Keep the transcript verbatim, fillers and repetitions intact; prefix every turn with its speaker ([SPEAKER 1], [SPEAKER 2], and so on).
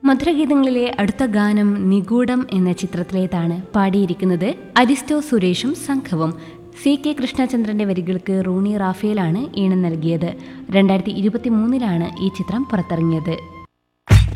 [SPEAKER 1] മധുരഗീതങ്ങളിലെ അടുത്ത ഗാനം നിഗൂഢം എന്ന ചിത്രത്തിലേതാണ്. പാടിയിരിക്കുന്നത് അരിസ്റ്റോ സുരേഷും സംഘവും. സി കെ കൃഷ്ണചന്ദ്രന്റെ വരികൾക്ക് റൂണി റാഫേലാണ് ഈണം നൽകിയത്. രണ്ടായിരത്തി ഇരുപത്തി മൂന്നിലാണ് ഈ ചിത്രം പുറത്തിറങ്ങിയത്.